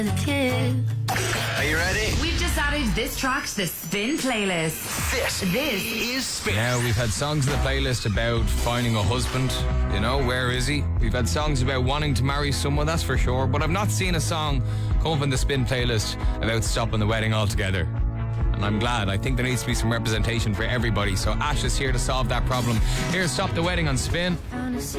Are you ready? We've just added this track to the Spin playlist. This is Spin. Now, we've had songs in the playlist about finding a husband, you know, where is he? We've had songs about wanting to marry someone, that's for sure, but I've not seen a song come up in the Spin playlist about stopping the wedding altogether. And I'm glad. I think there needs to be some representation for everybody, so Ash is here to solve that problem. Here's Stop the Wedding on Spin.